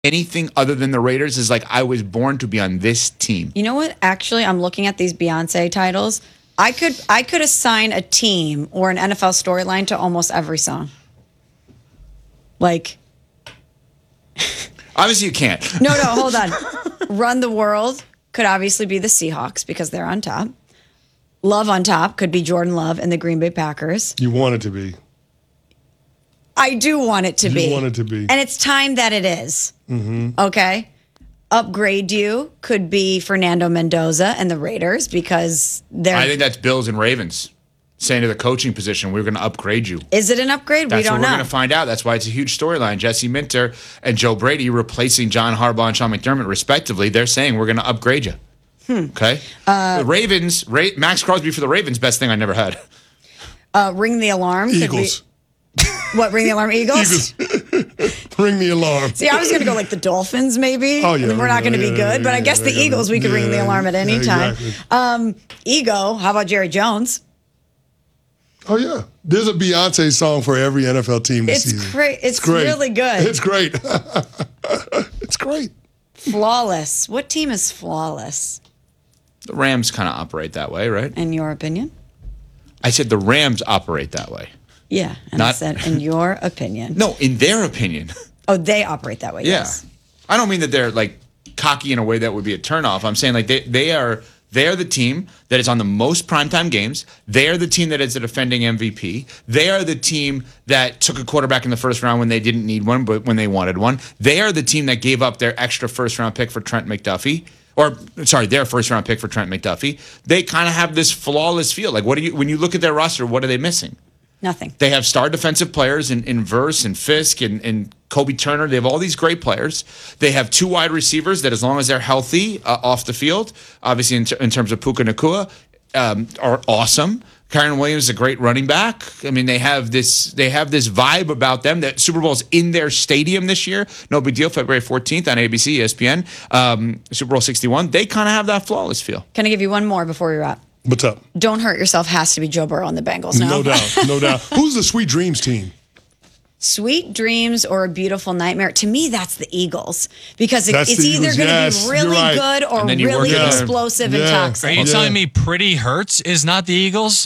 anything other than the Raiders is like, I was born to be on this team. You know what? Actually, I'm looking at these Beyonce titles. I could assign a team or an NFL storyline to almost every song. Like, obviously you can't. No, hold on. Run the World could obviously be the Seahawks because they're on top. Love on Top could be Jordan Love and the Green Bay Packers. You want it to be. I do want it to be. You want it to be. And it's time that it is. Mm-hmm. Okay. Upgrade You could be Fernando Mendoza and the Raiders because they're... I think that's Bills and Ravens saying to the coaching position, we're going to upgrade you. Is it an upgrade? That's we don't what know. We're going to find out. That's why it's a huge storyline. Jesse Minter and Joe Brady replacing John Harbaugh and Sean McDermott, respectively. They're saying we're going to upgrade you. Okay? The Ravens, Max Crosby for the Ravens, best thing I never had. Ring the Alarm. Eagles. What, Ring the Alarm? Eagles? Ring the alarm. See, I was going to go like the Dolphins, maybe. Oh, yeah. We're not going to be good, but I guess the Eagles, we could ring the alarm at any time. Exactly. Ego, how about Jerry Jones? Oh, yeah. There's a Beyonce song for every NFL team this season. It's great. It's really good. It's great. It's great. Flawless. What team is flawless? The Rams kind of operate that way, right? In your opinion? I said the Rams operate that way. Yeah. And I said, in your opinion. No, in their opinion. Oh, they operate that way, Yeah. yes. I don't mean that they're like cocky in a way that would be a turnoff. I'm saying like they are the team that is on the most primetime games. They are the team that is the defending MVP. They are the team that took a quarterback in the first round when they didn't need one, but when they wanted one. They are the team that gave up their extra first-round pick for Trent McDuffie. Their first-round pick for Trent McDuffie. They kind of have this flawless feel. Like, when you look at their roster, what are they missing? Nothing. They have star defensive players in Verse and Fisk and Kobe Turner. They have all these great players. They have two wide receivers that, as long as they're healthy off the field, obviously in terms of Puka Nacua, are awesome. Kyren Williams is a great running back. I mean, they have this vibe about them that Super Bowl's in their stadium this year. No big deal. February 14th on ABC, ESPN, Super Bowl 61. They kind of have that flawless feel. Can I give you one more before we wrap? What's up? Don't Hurt Yourself has to be Joe Burrow and the Bengals. No doubt. No doubt. Who's the Sweet Dreams team? Sweet Dreams or A Beautiful Nightmare. To me, that's the Eagles because it's either going to be really good or really explosive and toxic. Are you telling me Pretty Hurts is not the Eagles?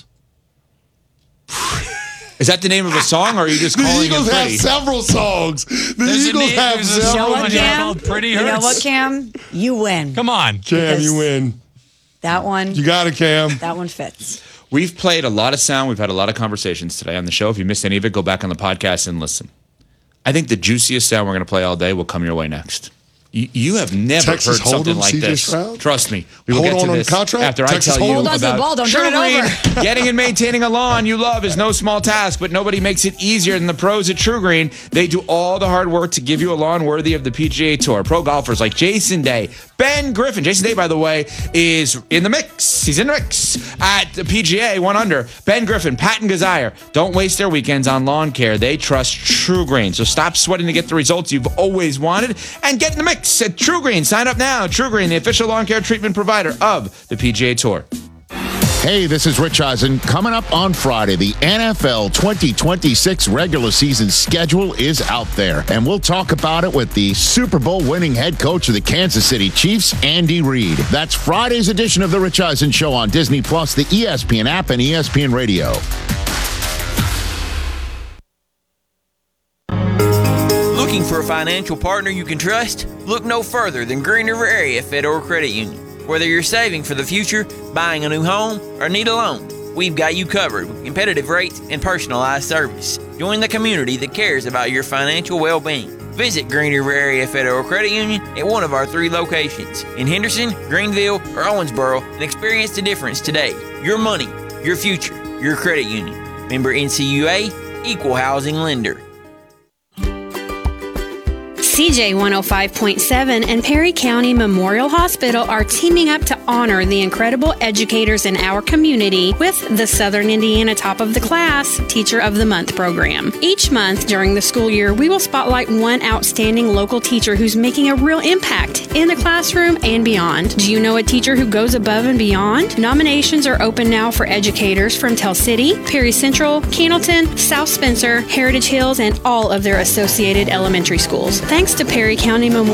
Is that the name of a song, or are you just calling it pretty? The Eagles have several songs. The Eagles have several. Pretty Hurts. You know what, Cam? You win. Come on. Cam, you win. That one. You got it, Cam. That one fits. We've played a lot of sound. We've had a lot of conversations today on the show. If you missed any of it, go back on the podcast and listen. I think the juiciest sound we're going to play all day will come your way next. You have never Texas heard something Hold'em, like CJ this. Stroud? Trust me. We will get to this after Texas I tell you Hold on to the about ball. Don't turn it over. Getting and maintaining a lawn you love is no small task, but nobody makes it easier than the pros at True Green. They do all the hard work to give you a lawn worthy of the PGA Tour. Pro golfers like Jason Day, Ben Griffin. Jason Day, by the way, is in the mix. He's in the mix at the PGA, 1 under. Ben Griffin, Patton Gazire. Don't waste their weekends on lawn care. They trust True Green. So stop sweating to get the results you've always wanted and get in the mix at True Green. Sign up now. True Green, the official lawn care treatment provider of the PGA Tour. Hey, this is Rich Eisen. Coming up on Friday, the NFL 2026 regular season schedule is out there, and we'll talk about it with the Super Bowl winning head coach of the Kansas City Chiefs, Andy Reid. That's Friday's edition of The Rich Eisen Show on Disney+, the ESPN app, and ESPN Radio. Looking for a financial partner you can trust? Look no further than Green River Area Federal Credit Union. Whether you're saving for the future, buying a new home, or need a loan, we've got you covered with competitive rates and personalized service. Join the community that cares about your financial well-being. Visit Green River Area Federal Credit Union at one of our 3 locations in Henderson, Greenville, or Owensboro and experience the difference today. Your money, your future, your credit union. Member NCUA, Equal Housing Lender. CJ 105.7 and Perry County Memorial Hospital are teaming up to honor the incredible educators in our community with the Southern Indiana Top of the Class Teacher of the Month program. Each month during the school year, we will spotlight one outstanding local teacher who's making a real impact in the classroom and beyond. Do you know a teacher who goes above and beyond? Nominations are open now for educators from Tell City, Perry Central, Cannleton, South Spencer, Heritage Hills, and all of their associated elementary schools. Thanks Thanks to Perry County Memorial